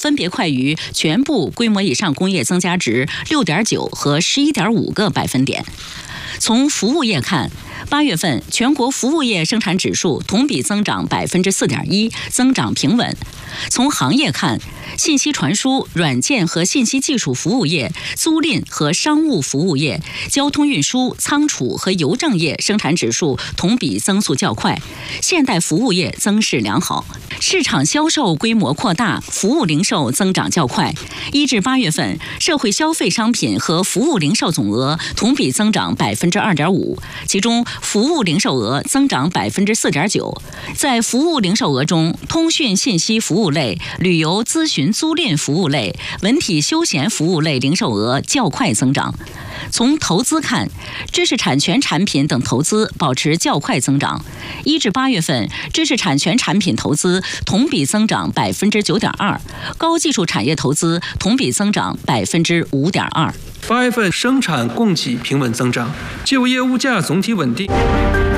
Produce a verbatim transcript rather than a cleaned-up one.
分别快于全部规模以上工业增加值 六点九 和 十一点五 个百分点。从服务业看，八月份全国服务业生产指数同比增长 百分之四点一， 增长平稳。从行业看，信息传输、软件和信息技术服务业、租赁和商务服务业、交通运输、仓储和邮政业生产指数同比增速较快，现代服务业增势良好。市场销售规模扩大，服务零售增长较快。一至八月份，社会消费商品和服务零售总额同比增长 百分之二点五， 其中服务零售额增长 百分之四点九。在服务零售额中，通讯信息服务类、旅游咨询租赁服务类、文体休闲服务类零售额较快增长。从投资看，知识产权产品等投资保持较快增长。一至八月份，知识产权产品投资同比增长 百分之九点二， 高技术产业投资同比增长 百分之五点二。 八月份生产供给平稳增长，就业物价总体稳定。